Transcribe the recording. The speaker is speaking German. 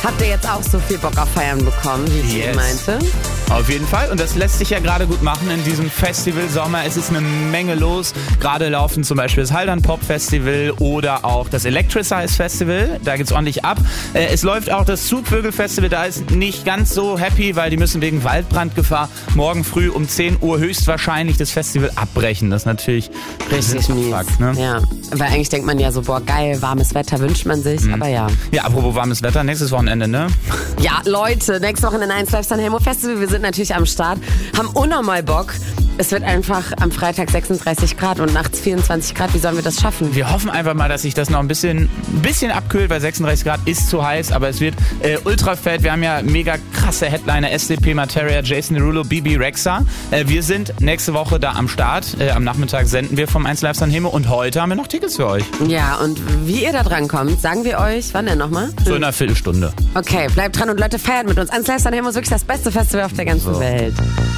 Habt ihr jetzt auch so viel Bock auf Feiern bekommen, wie ich eben meinte? Auf jeden Fall. Und das lässt sich ja gerade gut machen in diesem Festival-Sommer. Es ist eine Menge los. Gerade laufen zum Beispiel das Haldern Pop Festival oder auch das Electricize Festival. Da geht's ordentlich ab. Es läuft auch das Zugvögel Festival. Da ist nicht ganz so happy, weil die müssen wegen Waldbrandgefahr morgen früh um 10 Uhr höchstwahrscheinlich das Festival abbrechen. Das ist natürlich richtig mies. Fakt, ne? Ja, weil eigentlich denkt man ja so, boah, geil, warmes Wetter wünscht man sich, aber ja. Ja, apropos warmes Wetter, nächstes Wochenende, ne? Ja, Leute, nächste Woche in 1 Live San Remo Festival. Wir sind natürlich am Start, haben unnormal Bock. Es wird einfach am Freitag 36 Grad und nachts 24 Grad. Wie sollen wir das schaffen? Wir hoffen einfach mal, dass sich das noch ein bisschen abkühlt, weil 36 Grad ist zu heiß, aber es wird ultra fett. Wir haben ja mega krasse Headliner, SDP, Materia, Jason Derulo, Bibi Rexha. Wir sind nächste Woche da am Start. Am Nachmittag senden wir vom 1 Live San Remo und heute haben wir noch Tickets für euch. Ja, und wie ihr da dran kommt, sagen wir euch, wann denn nochmal? So in einer Viertelstunde. Okay, bleibt dran und Leute, feiert mit uns. 1 Live San Remo ist wirklich das beste Festival auf der ganzen Welt.